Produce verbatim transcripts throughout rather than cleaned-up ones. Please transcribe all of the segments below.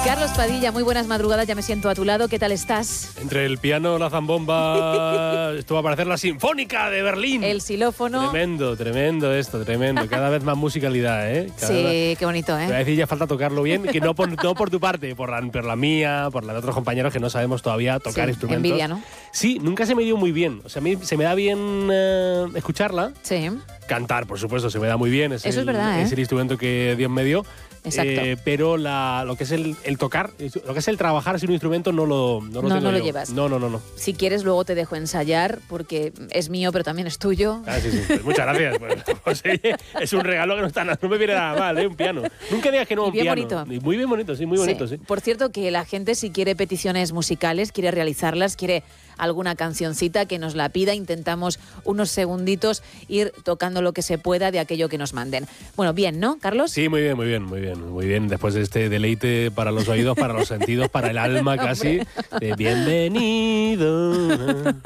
Carlos Padilla, muy buenas madrugadas, ya me siento a tu lado, ¿qué tal estás? Entre el piano, la zambomba, esto va a parecer la Sinfónica de Berlín. El xilófono. Tremendo, tremendo esto, tremendo. Cada vez más musicalidad, ¿eh? Cada sí, vez... qué bonito, ¿eh? Te voy a decir, ya falta tocarlo bien, que no por, no por tu parte, por la, por la mía, por la de otros compañeros que no sabemos todavía tocar sí, instrumentos. Envidia, ¿no? Sí, nunca se me dio muy bien. O sea, a mí se me da bien eh, escucharla. Sí. Cantar, por supuesto, se me da muy bien. Es Eso el, es verdad, ¿eh? Es el instrumento que Dios me dio. Exacto. Eh, pero la, lo que es el, el tocar, lo que es el trabajar sin un instrumento no lo, no lo No, tengo no lo yo. llevas. No, no, no, no. Si quieres, luego te dejo ensayar, porque es mío, pero también es tuyo. Ah, sí, sí. Pues muchas gracias. Pues, pues, oye, es un regalo que no, está, no me viene nada mal, ¿eh? Un piano. Nunca digas que no a un bien piano. bonito. Y muy bien bonito, sí, muy bonito, sí. sí. Por cierto, que la gente, si quiere peticiones musicales, quiere realizarlas, quiere alguna cancioncita, que nos la pida. Intentamos unos segunditos ir tocando lo que se pueda de aquello que nos manden. Bueno, bien, ¿no, Carlos? Sí, muy bien, muy bien, muy bien. Muy bien, después de este deleite para los oídos, para los sentidos, para el alma casi. De bienvenido.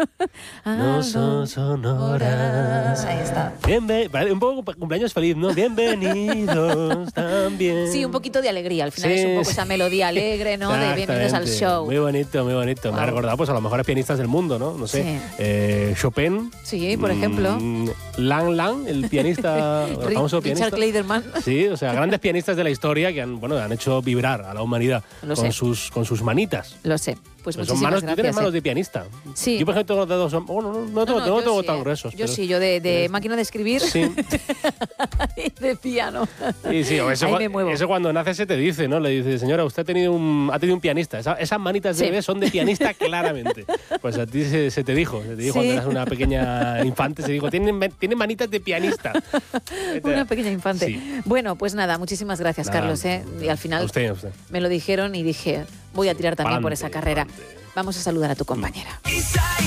No son sonoras. Ahí está. Bienven- un poco cumpleaños feliz, ¿no? Bienvenidos también. Sí, un poquito de alegría. Al final Sí, es un poco sí. esa melodía alegre, ¿no? De bienvenidos al Exactamente. show. Muy bonito, muy bonito. Wow. Me ha recordado pues, a los mejores pianistas del mundo, ¿no? No sé. Sí. Eh, Chopin. Sí, por ejemplo. Mm, Lang Lang, el pianista, el famoso pianista. Richard Clayderman. Sí, o sea, grandes pianistas de la historia que han, bueno, han hecho vibrar a la humanidad Lo con sé. sus, con sus manitas. Lo sé. Pues Pues son muchísimas manos, tú tienes gracias. manos ¿eh? de pianista. Sí. Yo, por ejemplo, tengo los dedos. Bueno, no, no, tengo, No, no yo tengo sí, tan ¿eh? gruesos. Yo pero- sí, yo de, de pero- máquina de escribir Sí. y de piano. Sí, sí, o eso, Ahí cua- me muevo. eso cuando nace se te dice, ¿no? Le dice, señora, usted ha tenido un, ha tenido un pianista. Esa- esas manitas de Sí. bebé son de pianista claramente. Pues a ti se, se te dijo, se te dijo Sí. cuando eras una pequeña infante, se dijo, tiene, tiene manitas de pianista. Una pequeña infante. Sí. Bueno, pues nada, muchísimas gracias, Nada, Carlos. ¿eh? Y al final A usted, a usted. me lo dijeron y dije, voy a tirar también por Pa'lante, esa carrera. pa'lante. Vamos a saludar a tu compañera. Isaías.